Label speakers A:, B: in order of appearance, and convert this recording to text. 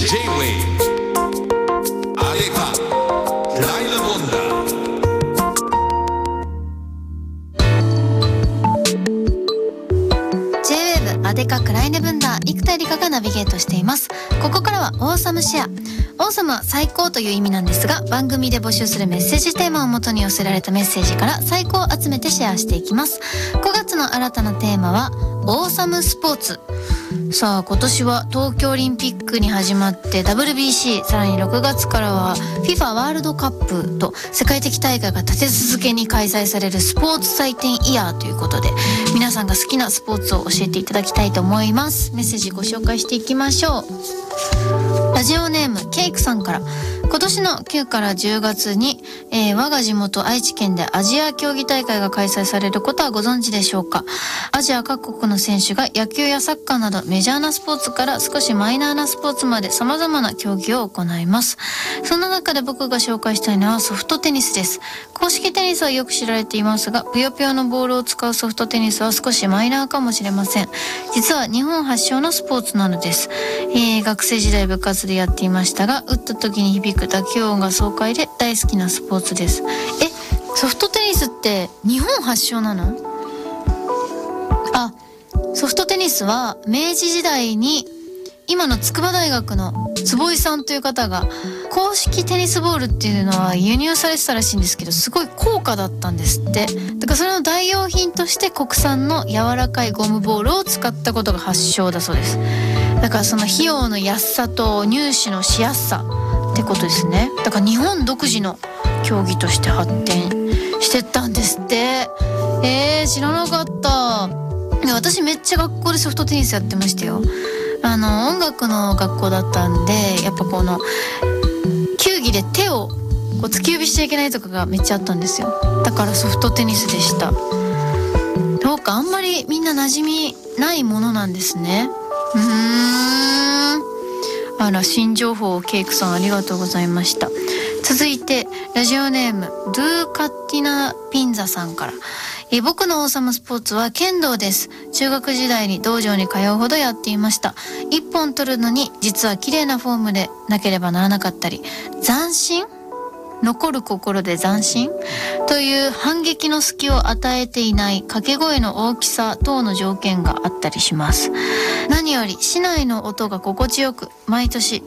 A: J-Wave Adepa Kleine Wunder
B: アデカクライネブンダー生田絵梨花がナビゲートしています。ここからはオーサムシェア。オーサムは最高という意味なんですが、番組で募集するメッセージテーマをもとに寄せられたメッセージから最高を集めてシェアしていきます。5月の新たなテーマはオーサムスポーツ。さあ今年は東京オリンピックに始まって WBC、 さらに6月からは FIFA ワールドカップと世界的大会が立て続けに開催されるスポーツ祭典イヤーということで、皆さんが好きなスポーツを教えていただきたいと思います。メッセージご紹介していきましょう。ラジオネームケイクさんから、今年の9から10月に、我が地元愛知県でアジア競技大会が開催されることはご存知でしょうか。アジア各国の選手が野球やサッカーなどメジャーなスポーツから少しマイナーなスポーツまで様々な競技を行います。その中で僕が紹介したいのはソフトテニスです。公式テニスはよく知られていますが、ぷよぷよのボールを使うソフトテニスは少しマイナーかもしれません。実は日本発祥のスポーツなのです。学生時代部活でやっていましたが、打った時に響く打球音が爽快で大好きなスポーツです。ソフトテニスって日本発祥なの？ソフトテニスは明治時代に今の筑波大学の坪井さんという方が、公式テニスボールっていうのは輸入されてたらしいんですけど、すごい高価だったんですって。だからそれの代用品として国産の柔らかいゴムボールを使ったことが発祥だそうです。だからその費用の安さと入手のしやすさってことですね。だから日本独自の競技として発展してったんですって。知らなかった。私めっちゃ学校でソフトテニスやってましたよ。音楽の学校だったんで、やっぱこの球技で手をこう突き指しちゃいけないとかがめっちゃあったんですよ。だからソフトテニスでした。どうかあんまりみんな馴染みないものなんですね。新情報をケイクさんありがとうございました。続いてラジオネームドゥーカティナピンザさんから、僕の王様スポーツは剣道です。中学時代に道場に通うほどやっていました。一本取るのに実は綺麗なフォームでなければならなかったり、斬新？残る心で斬新という反撃の隙を与えていない掛け声の大きさ等の条件があったりします。何より市内の音が心地よく、毎年